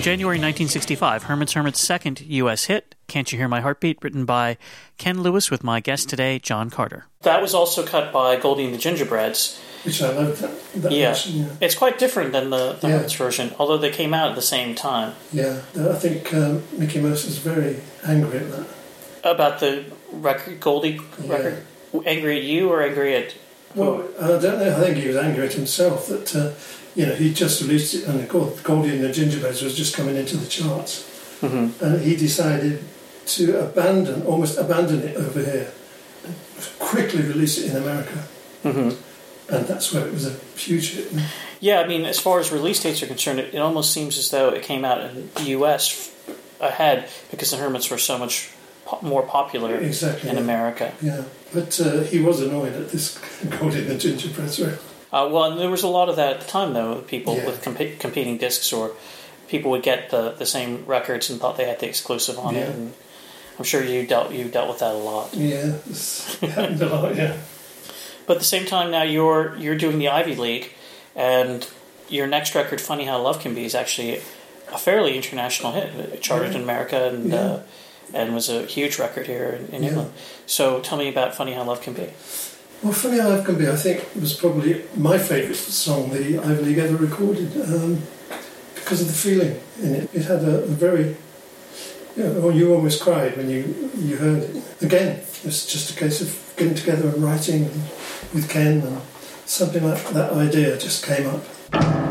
January 1965, Herman's Hermit's second U.S. hit, Can't You Hear My Heartbeat, written by Ken Lewis with my guest today, John Carter. That was also cut by Goldie and the Gingerbreads. Which I love that version, yeah. It's quite different than the Hermit's version, although they came out at the same time. Yeah, I think Mickey Mouse was very angry at that. About the record, Goldie record? Angry at you or angry at... Well, I don't know. I think he was angry at himself that... he just released it, and Goldie and the Gingerbreads was just coming into the charts. Mm-hmm. And he decided to almost abandon it over here, and quickly release it in America. Mm-hmm. And that's where it was a huge hit. Yeah, I mean, as far as release dates are concerned, it almost seems as though it came out in the U.S. ahead because the Hermits were so much more popular in America. Yeah, but he was annoyed at this Goldie and the Gingerbreads record. Well, there was a lot of that at the time, though. People with competing discs, or people would get the same records and thought they had the exclusive on it. And I'm sure you dealt with that a lot. Yeah, it's happened a lot. Yeah. But at the same time, now you're doing the Ivy League, and your next record, "Funny How Love Can Be," is actually a fairly international hit. It charted in America and was a huge record here in England. So tell me about "Funny How Love Can Be." Well, Funny How Love Can Be, I think, was probably my favourite song the Ivy League ever recorded because of the feeling in it. It had a very... you almost cried when you heard it. Again, it's just a case of getting together and writing with Ken, and something like that idea just came up.